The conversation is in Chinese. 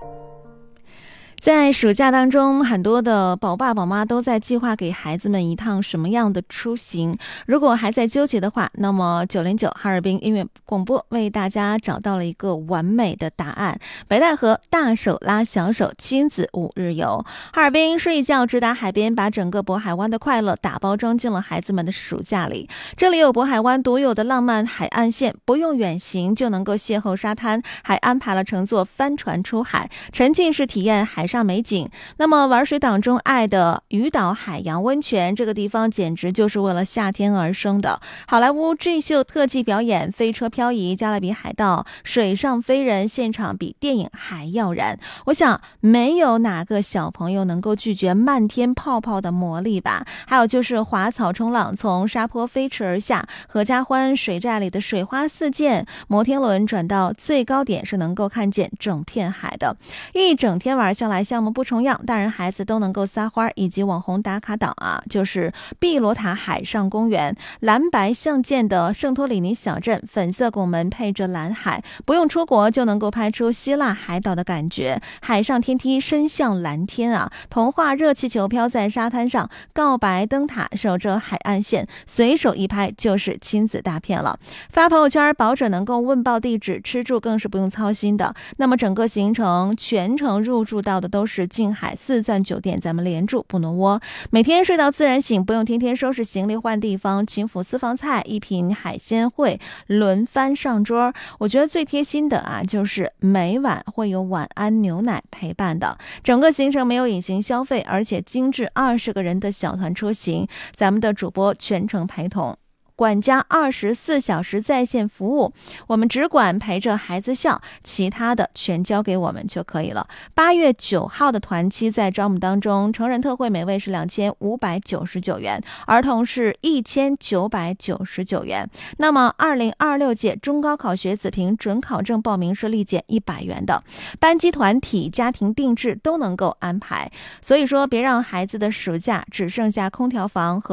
在暑假当中，很多的宝爸宝妈都在计划给孩子们一趟什么样的出行。如果还在纠结的话，那么909哈尔滨音乐广播为大家找到了一个完美的答案：北戴河大手拉小手亲子5日游。哈尔滨睡一觉直达海边，把整个渤海湾的快乐打包装进了孩子们的暑假里。这里有渤海湾独有的浪漫海岸线，不用远行就能够邂逅沙滩，还安排了乘坐帆船出海，沉浸式体验海上美景。那么玩水党钟爱的鱼岛海洋温泉，这个地方简直就是为了夏天而生的。好莱坞 G 秀特技表演，飞车漂移，加勒比海盗，水上飞人，现场比电影还要燃。我想没有哪个小朋友能够拒绝漫天泡泡的魔力吧。还有就是滑草冲浪，从沙坡飞驰而下，合家欢水寨里的水花四溅，摩天轮转到最高点是能够看见整片海的。一整天玩下来，项目不重样，大人孩子都能够撒欢，以及网红打卡岛啊，就是碧罗塔海上公园，蓝白相间的圣托里尼小镇，粉色拱门配着蓝海，不用出国就能够拍出希腊海岛的感觉。海上天梯伸向蓝天啊，童话热气球飘在沙滩上，告白灯塔守着海岸线，随手一拍就是亲子大片了。发朋友圈保准能够问报地址，吃住更是不用操心的。那么整个行程全程入住到的都是静海4钻酒店，咱们连住不挪窝，每天睡到自然醒，不用天天收拾行李换地方，群府私房菜一品海鲜会轮番上桌。我觉得最贴心的啊，就是每晚会有晚安牛奶陪伴的。整个行程没有隐形消费，而且精致20个人的小团出行，咱们的主播全程陪同，管家24小时在线服务，我们只管陪着孩子笑，其他的全交给我们就可以了。8月9号的团期在招募当中，成人特惠每位是2599元，儿童是1999元。那么2026届中高考学子凭准考证报名是立减100元的，班级团体、家庭定制都能够安排。所以说，别让孩子的暑假只剩下空调房和